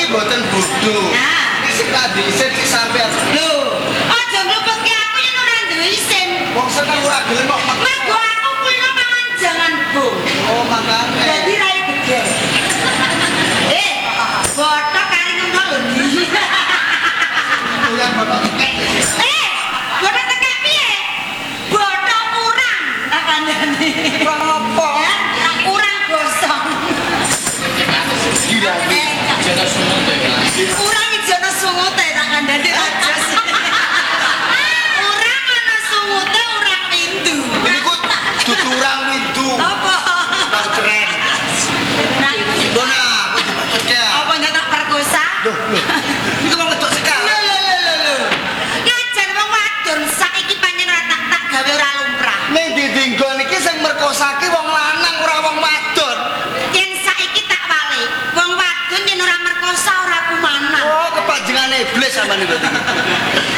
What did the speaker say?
iki mboten bodho. Iki sing tak isin sik sampean. Lho, aja nglupuske aku yen ora duwe isin. Wong seneng ora gelem kok Mergo aku kulino mangan jangan bung. Oh, makane. Dadi rai gede. Botok kari ngomong lho. Kuliah bapak tekek. Botok tekek piye? Botok urang tak kandhani. Kurang apa? Urang gosong. Gila. Jana sungut ya. Urang ijono sungute tak kandhani aja sih. Urang ana sungute urang pindu. Iku dudu urang windu. Apa? Urang keren. Bona, apa dibaca? Apa ndak tak perkosa? Loh. Iku wong wedok sekali. Lho. Ngajar wong wadon saiki pancen ora tak gawe ora lumrah. Ning didinggon iki sing merkosake wong lanang ora wong wadon. Yen saiki tak wale, wong wadon yen ora merkosa ora kumanan. Oh, kepanjengan iblis sampean iki.